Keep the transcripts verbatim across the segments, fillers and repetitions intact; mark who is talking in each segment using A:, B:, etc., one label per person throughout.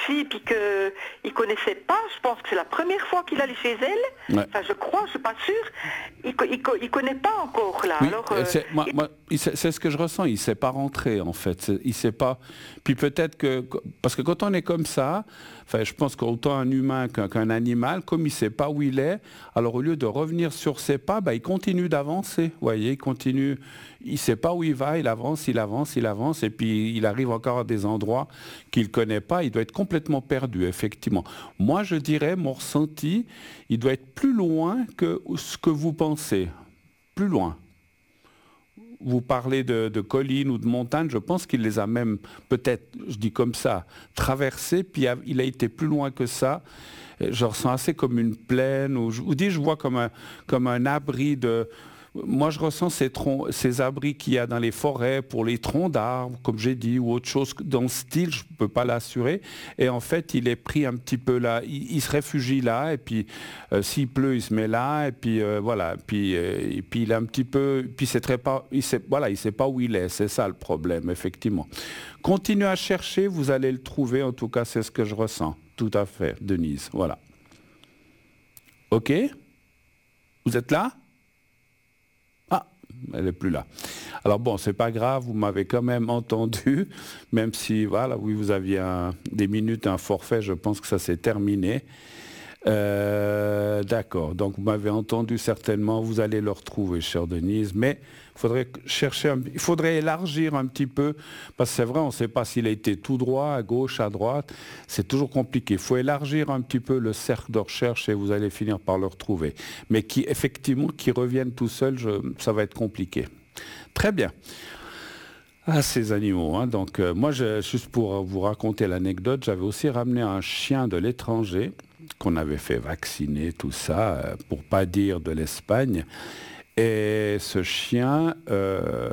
A: ici et puis qu'il ne connaissait pas, je pense que c'est la première fois qu'il allait chez elle.
B: Ouais.
A: Enfin, je crois, je ne suis pas sûre. Il ne connaît pas encore là.
B: Oui,
A: Alors, euh,
B: c'est, moi, moi, c'est, c'est ce que je ressens, il ne sait pas rentrer en fait. C'est, il sait pas. Puis peut-être que. Parce que quand on est comme ça, enfin, je pense qu'autant un humain qu'un, qu'un animal, comme il ne sait pas où il est, alors au lieu de revenir sur ses pas, bah, il continue d'avancer. Vous voyez, il continue. Il ne sait pas où il va, il avance, il avance, il avance, et puis il arrive encore à des endroits qu'il ne connaît pas. Il doit être complètement perdu, effectivement. Moi, je dirais, mon ressenti, il doit être plus loin que ce que vous pensez. Plus loin. Vous parlez de, de collines ou de montagnes, je pense qu'il les a même, peut-être, je dis comme ça, traversées, puis il a été plus loin que ça. Je ressens assez comme une plaine, ou je vous dis, je vois comme un, comme un abri de... Moi, je ressens ces, troncs, ces abris qu'il y a dans les forêts pour les troncs d'arbres, comme j'ai dit, ou autre chose dans le style, je ne peux pas l'assurer. Et en fait, il est pris un petit peu là, il, il se réfugie là, et puis euh, s'il pleut, il se met là, et puis euh, voilà, puis, euh, et puis il est un petit peu, puis c'est très pas, il sait, voilà, il sait pas où il est, c'est ça le problème, effectivement. Continuez à chercher, vous allez le trouver, en tout cas, c'est ce que je ressens. Tout à fait, Denise, voilà. Ok? Vous êtes là? Elle n'est plus là. Alors bon, c'est pas grave, vous m'avez quand même entendu, même si, voilà, oui, vous aviez un, des minutes, un forfait, je pense que ça s'est terminé. Euh, d'accord, donc vous m'avez entendu certainement, vous allez le retrouver, chère Denise, mais il faudrait chercher, un, il faudrait élargir un petit peu, parce que c'est vrai, on ne sait pas s'il a été tout droit, à gauche, à droite, c'est toujours compliqué. Il faut élargir un petit peu le cercle de recherche et vous allez finir par le retrouver. Mais qui, effectivement, qui reviennent tout seuls, je, ça va être compliqué. Très bien. Ah, ces animaux, hein. Donc euh, moi, je, juste pour vous raconter l'anecdote, j'avais aussi ramené un chien de l'étranger, qu'on avait fait vacciner, tout ça, euh, pour pas dire de l'Espagne. Et ce chien, euh,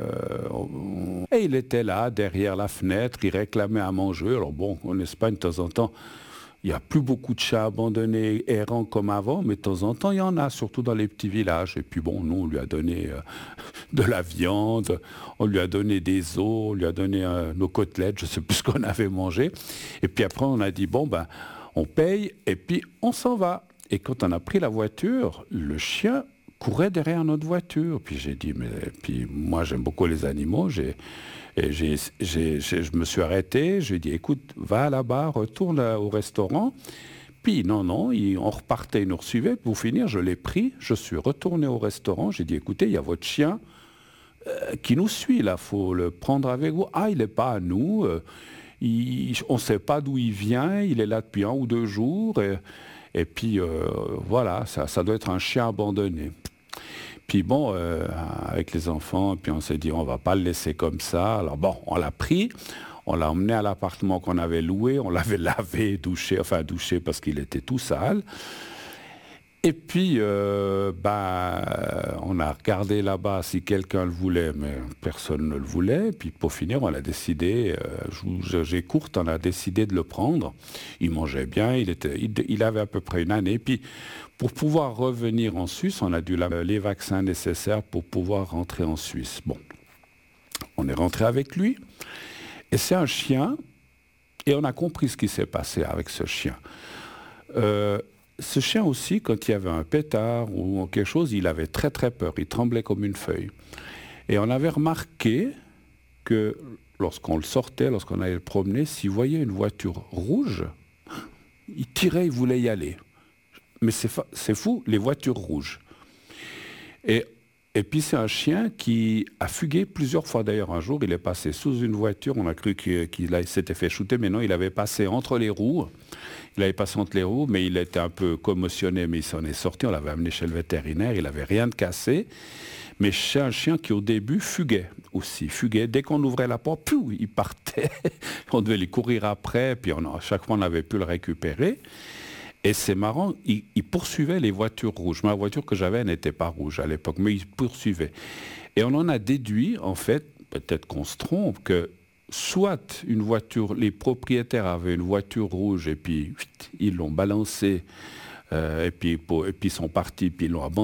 B: et il était là, derrière la fenêtre, il réclamait à manger. Alors bon, en Espagne, de temps en temps, il n'y a plus beaucoup de chats abandonnés, errants comme avant, mais de temps en temps, il y en a, surtout dans les petits villages. Et puis bon, nous, on lui a donné euh, de la viande, on lui a donné des os, on lui a donné euh, nos côtelettes, je ne sais plus ce qu'on avait mangé. Et puis après, on a dit, bon, ben, on paye, et puis on s'en va. Et quand on a pris la voiture, le chien courait derrière notre voiture. Puis j'ai dit, mais puis moi, j'aime beaucoup les animaux, j'ai... Et j'ai, j'ai, j'ai, je me suis arrêté, j'ai dit, écoute, va là-bas, retourne là, au restaurant. Puis non, non, il, on repartait, il nous suivait. Pour finir, je l'ai pris, je suis retourné au restaurant, j'ai dit, écoutez, il y a votre chien euh, qui nous suit, là, il faut le prendre avec vous. Ah, il n'est pas à nous, euh, il, on ne sait pas d'où il vient, il est là depuis un ou deux jours. Et, et puis, euh, voilà, ça, ça doit être un chien abandonné. Puis bon, euh, avec les enfants, puis on s'est dit, on va pas le laisser comme ça. Alors bon, on l'a pris, on l'a emmené à l'appartement qu'on avait loué, on l'avait lavé, douché, enfin douché parce qu'il était tout sale. Et puis, euh, ben, on a regardé là-bas si quelqu'un le voulait, mais personne ne le voulait. Puis pour finir, on a décidé, euh, j'ai courte, on a décidé de le prendre. Il mangeait bien, il, était, il, il avait à peu près une année. Puis pour pouvoir revenir en Suisse, on a dû la, les vaccins nécessaires pour pouvoir rentrer en Suisse. Bon, on est rentré avec lui. Et c'est un chien, et on a compris ce qui s'est passé avec ce chien. Euh, Ce chien aussi, quand il y avait un pétard ou quelque chose, il avait très très peur, il tremblait comme une feuille. Et on avait remarqué que lorsqu'on le sortait, lorsqu'on allait le promener, s'il voyait une voiture rouge, il tirait, il voulait y aller. Mais c'est, fa- c'est fou, les voitures rouges. Et, et puis c'est un chien qui a fugué plusieurs fois. D'ailleurs, un jour, il est passé sous une voiture, on a cru qu'il, qu'il s'était fait shooter, mais non, il avait passé entre les roues. Il avait passé entre les roues, mais il était un peu commotionné, mais il s'en est sorti. On l'avait amené chez le vétérinaire, il n'avait rien de cassé. Mais c'est un chien qui, au début, fuguait aussi. Fuguait. Dès qu'on ouvrait la porte, piou, il partait. On devait lui courir après, puis on, à chaque fois, on avait pu le récupérer. Et c'est marrant, il, il poursuivait les voitures rouges. Ma voiture que j'avais n'était pas rouge à l'époque, mais il poursuivait. Et on en a déduit, en fait, peut-être qu'on se trompe, que soit une voiture, les propriétaires avaient une voiture rouge et puis ils l'ont balancée euh, et puis et puis ils sont partis, puis ils l'ont abandonnée.